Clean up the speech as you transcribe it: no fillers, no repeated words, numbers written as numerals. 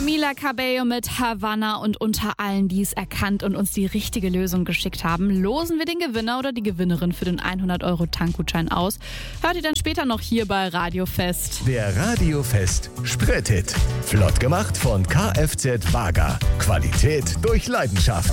Camila Cabello mit Havanna und unter allen, die es erkannt und uns die richtige Lösung geschickt haben, losen wir den Gewinner oder die Gewinnerin für den 100-Euro-Tankgutschein aus. Hört ihr dann später noch hier bei Radio Fest. Der Radio Fest Sprithit. Flott gemacht von Kfz Wager. Qualität durch Leidenschaft.